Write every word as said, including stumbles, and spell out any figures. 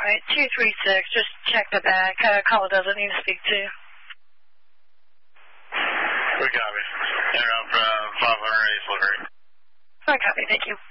right, two three six, just check the back. Uh, caller doesn't need to speak to you. We copy. Air up uh, five hundred East Liberty. I copy, thank you.